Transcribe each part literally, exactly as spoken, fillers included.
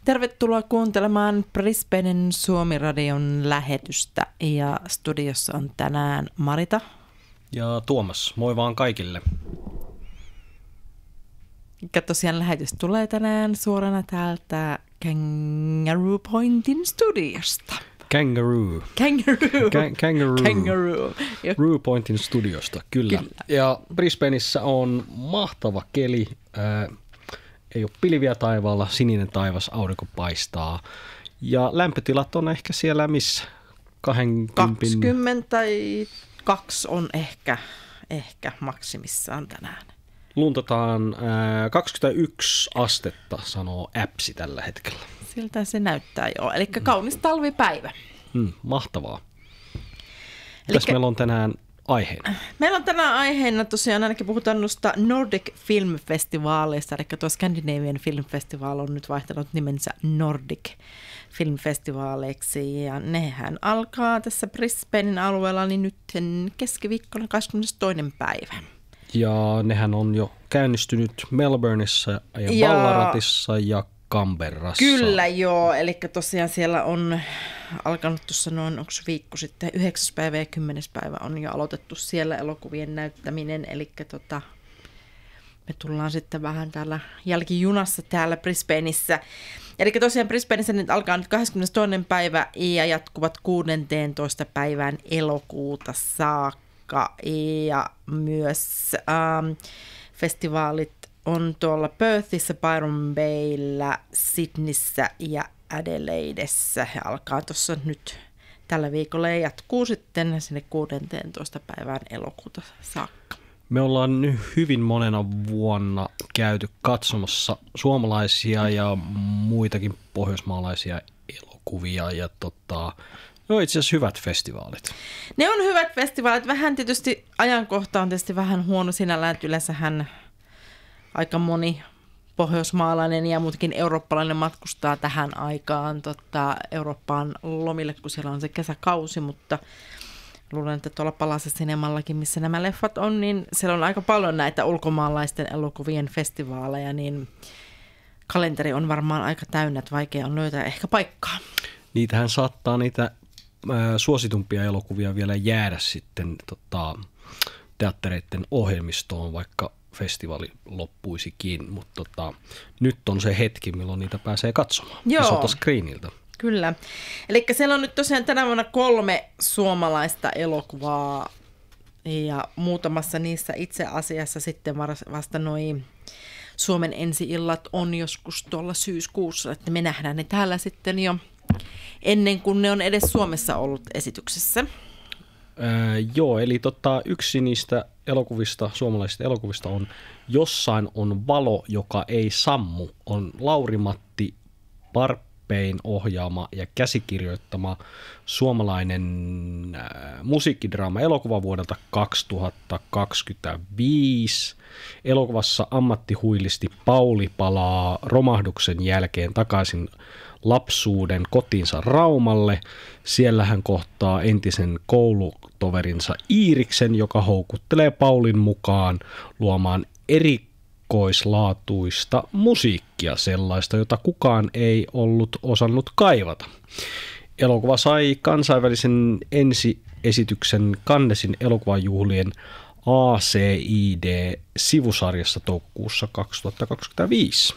Tervetuloa kuuntelemaan Brisbanen Suomi-radion lähetystä ja studiossa on tänään Marita. Ja Tuomas, moi vaan kaikille. Ja tosiaan lähetys tulee tänään suorana täältä Kangaroo Pointin studiosta. Kangaroo. Kangaroo. Ka- kangaroo. Kangaroo. Kangaroo Pointin studiosta, kyllä. kyllä. Ja Brisbaneissa on mahtava keli. Ää, ei ole pilviä taivaalla, sininen taivas, aurinko paistaa. Ja lämpötilat on ehkä siellä missä? kaksikymmentäkaksi on ehkä, ehkä maksimissaan tänään. Luntataan ää, kaksikymmentäyksi astetta, sanoo appsi tällä hetkellä. Siltä se näyttää joo, eli kaunis talvipäivä. Mm, mahtavaa. Mitäs Elikkä, meillä on tänään aiheena? Meillä on tänään aiheena tosiaan ainakin puhutaan noista Nordic Film Festivaaleista, eli tuo Scandinavian Film Festival on nyt vaihtanut nimensä Nordic Film Festivaaleiksi, ja nehän alkaa tässä Brisbanen alueella niin nyt keskiviikkona kahdeskymmenestoinen päivä. Ja nehän on jo käynnistynyt Melbourneissa ja, ja Ballaratissa ja Canberrassa. Kyllä joo, eli tosiaan siellä on alkanut tuossa noin, onko viikko sitten, yhdeksäs päivä ja kymmenes päivä on jo aloitettu siellä elokuvien näyttäminen, eli tota, me tullaan sitten vähän täällä jälkijunassa täällä Brisbaneissa. Eli tosiaan Brisbaneissa nyt alkaa nyt kahdeskymmenestoinen päivä ja jatkuvat kuudenteentoista päivään elokuuta saakka, ja myös ähm, festivaalit on tuolla Perthissä, Byron Bayllä, Sydneyssä ja Adelaidessa. Ja alkaa tuossa nyt tällä viikolla ja jatkuu sitten sinne kuudenteentoista päivään elokuuta saakka. Me ollaan nyt hyvin monena vuonna käyty katsomassa suomalaisia ja muitakin pohjoismaalaisia elokuvia ja tota, no itse asiassa hyvät festivaalit. Ne on hyvät festivaalit. Vähän tietysti ajankohta on tietysti vähän huono sinällään, että yleensähän aika moni pohjoismaalainen ja muutenkin eurooppalainen matkustaa tähän aikaan tota, Eurooppaan lomille, kun siellä on se kesäkausi, mutta luulen, että tuolla Palasa Cinemallakin, missä nämä leffat on, niin siellä on aika paljon näitä ulkomaalaisten elokuvien festivaaleja, niin kalenteri on varmaan aika täynnä, että vaikea on löytää ehkä paikkaa. Niitähän saattaa niitä äh, suositumpia elokuvia vielä jäädä sitten tota, teattereiden ohjelmistoon, vaikka festivaali loppuisikin, mutta tota, nyt on se hetki, milloin niitä pääsee katsomaan isolta screeniltä. Kyllä. Eli siellä on nyt tosiaan tänä vuonna kolme suomalaista elokuvaa ja muutamassa niissä itse asiassa sitten vasta noi Suomen ensi-illat on joskus tuolla syyskuussa, että me nähdään ne täällä sitten jo ennen kuin ne on edes Suomessa ollut esityksessä. Öö, joo, eli tota, yksi niistä elokuvista, suomalaisista elokuvista on Jossain on valo, joka ei sammu. On Lauri-Matti Parppein ohjaama ja käsikirjoittama suomalainen äh, musiikkidraama elokuva vuodelta kaksituhattakaksikymmentäviisi. Elokuvassa ammattihuilisti Pauli palaa romahduksen jälkeen takaisin lapsuuden kotiinsa Raumalle. Siellä hän kohtaa entisen koulutoverinsa Iiriksen, joka houkuttelee Paulin mukaan luomaan erikoislaatuista musiikkia, sellaista, jota kukaan ei ollut osannut kaivata. Elokuva sai kansainvälisen ensiesityksen Cannesin elokuvajuhlien A C I D-sivusarjassa toukokuussa kaksituhattakaksikymmentäviisi.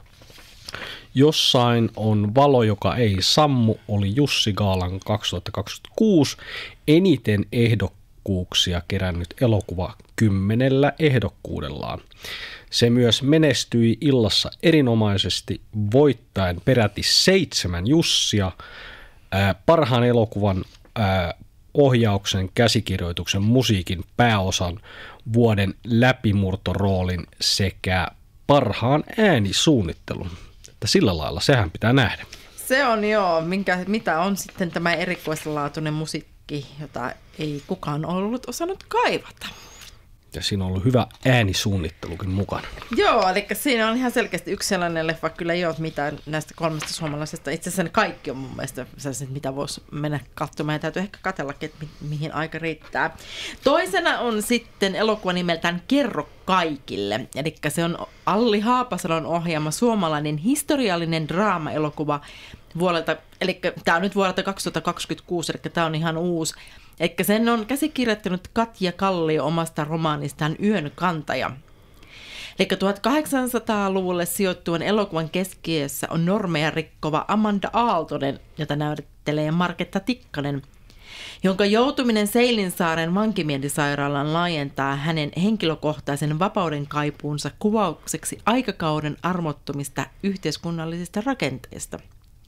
Jossain on valo, joka ei sammu, oli Jussi Gaalan kaksituhattakaksikymmentäkuusi eniten ehdokkuuksia kerännyt elokuva kymmenellä ehdokkuudellaan. Se myös menestyi illassa erinomaisesti voittaen peräti seitsemän Jussia, ää, parhaan elokuvan ää, ohjauksen, käsikirjoituksen, musiikin pääosan, vuoden läpimurtoroolin sekä parhaan äänisuunnittelun. Että sillä lailla sehän pitää nähdä. Se on joo, minkä, mitä on sitten tämä erikoislaatuinen musiikki, jota ei kukaan ollut osannut kaivata. Ja siinä on ollut hyvä äänisuunnittelukin mukana. Joo, eli siinä on ihan selkeästi yksi sellainen leffa, kyllä ei ole mitään näistä kolmesta suomalaisesta. Itse asiassa ne kaikki on mun mielestä sellaiset, mitä voisi mennä katsomaan. Ja täytyy ehkä katsellakin, että mi- mihin aika riittää. Toisena on sitten elokuva nimeltään Kerro kaikille. Eli se on Alli Haapasalon ohjaama suomalainen historiallinen draama-elokuva vuodelta, eli tämä on nyt vuodelta kaksituhattakaksikymmentäkuusi, eli tämä on ihan uusi. Eli sen on käsikirjoittanut Katja Kallio omasta romaanistaan Yön kantaja. Eli tuhatkahdeksansataaluvulle sijoittuvan elokuvan keskiössä on normeja rikkova Amanda Aaltonen, jota näyttelee Marketta Tikkanen, jonka joutuminen Seilinsaaren vankimielisairaalaan laajentaa hänen henkilökohtaisen vapauden kaipuunsa kuvaukseksi aikakauden armottomista yhteiskunnallisista rakenteista.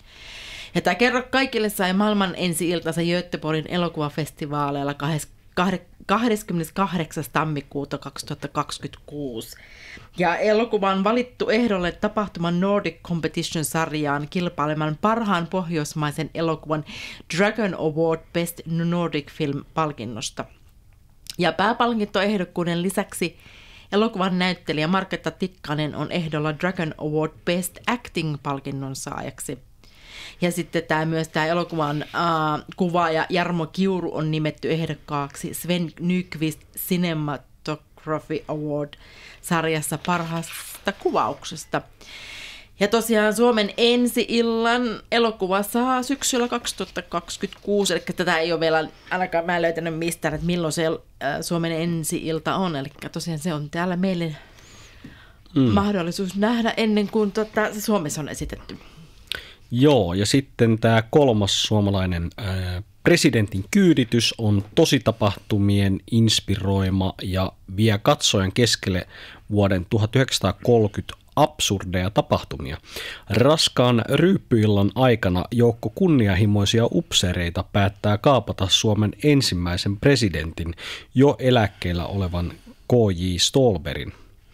Ja tämä Kerro kaikille sai maailman ensi-iltansa Göteborgin elokuvafestivaaleilla kahdeskymmeneskahdeksas tammikuuta kaksituhattakaksikymmentäkuusi. Ja elokuva on valittu ehdolle tapahtuman Nordic Competition-sarjaan kilpailemaan parhaan pohjoismaisen elokuvan Dragon Award Best Nordic Film-palkinnosta. Ja pääpalkintoehdokkuuden lisäksi elokuvan näyttelijä Marketta Tikkanen on ehdolla Dragon Award Best Acting-palkinnon saajaksi. Ja sitten tämä myös tämä elokuvan äh, kuvaaja Jarmo Kiuru on nimetty ehdokkaaksi Sven Nykvist Cinematography Award-sarjassa parhaasta kuvauksesta. Ja tosiaan Suomen ensi-illan elokuva saa syksyllä kaksituhattakaksikymmentäkuusi, eli tätä ei ole vielä, ainakaan mä en löytänyt mistään, että milloin se äh, Suomen ensi-ilta on. Eli tosiaan se on täällä meille mm. mahdollisuus nähdä ennen kuin tota, se Suomessa on esitetty. Joo, ja sitten tämä kolmas suomalainen ää, presidentin kyyditys on tositapahtumien inspiroima ja vie katsojan keskelle vuoden tuhatyhdeksänsataakolmekymmentä absurdeja tapahtumia. Raskaan ryyppyillan aikana joukko kunnianhimoisia upseereita päättää kaapata Suomen ensimmäisen presidentin, jo eläkkeellä olevan K J Ståhlbergin.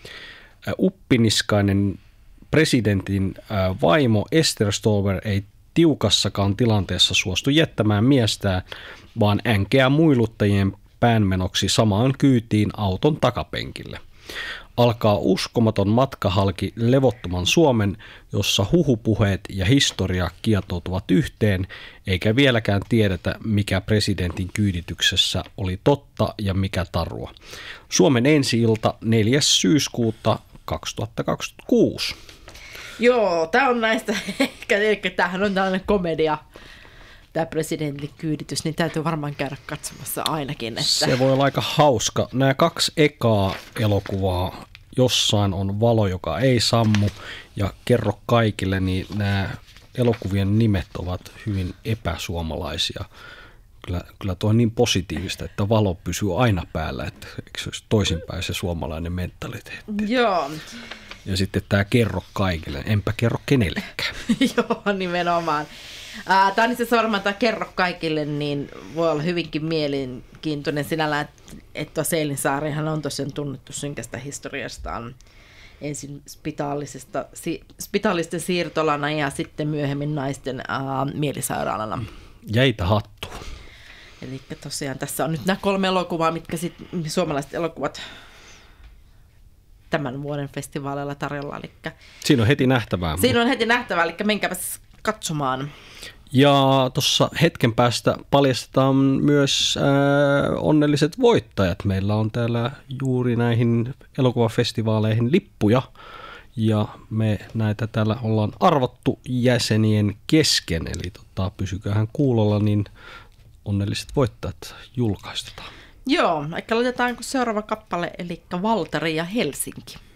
Uppiniskainen presidentin vaimo Esther Ståhlberg ei tiukassakaan tilanteessa suostu jättämään miestään, vaan änkeää muiluttajien päänmenoksi samaan kyytiin auton takapenkille. Alkaa uskomaton matka halki levottoman Suomen, jossa huhupuheet ja historia kietoutuvat yhteen, eikä vieläkään tiedetä, mikä presidentin kyydityksessä oli totta ja mikä tarua. Suomen ensi-ilta neljäs syyskuuta kaksituhattakaksikymmentäkuusi. Joo, tämä on näistä, eli tämähän on tällainen komedia, tämä presidentin kyyditys, niin täytyy varmaan käydä katsomassa ainakin. Että... Se voi olla aika hauska. Nämä kaksi ekaa elokuvaa, Jossain on valo, joka ei sammu, ja Kerro kaikille, niin nämä elokuvien nimet ovat hyvin epäsuomalaisia. Kyllä, kyllä tuo on niin positiivista, että valo pysyy aina päällä, että eikö se olisi toisinpäin se suomalainen mentaliteetti. Joo. Ja sitten tämä Kerro kaikille, enpä kerro kenellekään. Joo, nimenomaan. Tämä on itse asiassa varmaan tämä Kerro kaikille, niin voi olla hyvinkin mielenkiintoinen sinällään, että, että Seilinsaarihan on tosiaan tunnettu synkästä historiastaan ensin spitaalisesta, si, spitaalisten siirtolana ja sitten myöhemmin naisten ää, mielisairaalana. Jäitä hattuun. Eli tosiaan tässä on nyt nämä kolme elokuvaa, mitkä sitten suomalaiset elokuvat tämän vuoden festivaaleilla tarjolla. Elikkä siinä on heti nähtävää. Siinä on heti nähtävää, eli menkääpäs katsomaan. Ja tuossa hetken päästä paljastetaan myös äh, onnelliset voittajat. Meillä on täällä juuri näihin elokuvafestivaaleihin lippuja. Ja me näitä täällä ollaan arvottu jäsenien kesken. Eli tota, pysyköhän kuulolla, niin onnelliset voittajat julkaistetaan. Joo, ehkä laitetaanko seuraava kappale, eli Valtari ja Helsinki.